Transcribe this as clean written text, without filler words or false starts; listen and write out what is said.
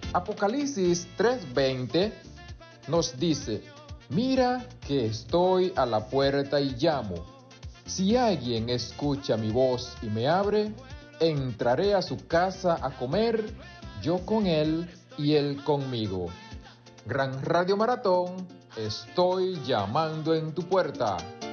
Apocalipsis 3:20 nos dice: mira que estoy a la puerta y llamo. Si alguien escucha mi voz y me abre, entraré a su casa a comer, yo con él y él conmigo. Gran Radio Maratón, estoy llamando en tu puerta.